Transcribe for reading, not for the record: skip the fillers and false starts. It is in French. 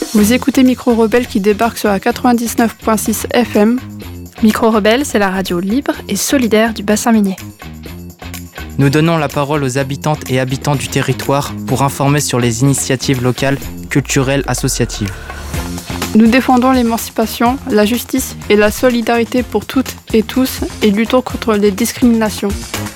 Vous écoutez Micro Rebelle qui débarque sur la 99.6 FM. Micro Rebelle, c'est la radio libre et solidaire du bassin minier. Nous donnons la parole aux habitantes et habitants du territoire pour informer sur les initiatives locales, culturelles, associatives. Nous défendons l'émancipation, la justice et la solidarité pour toutes et tous et luttons contre les discriminations.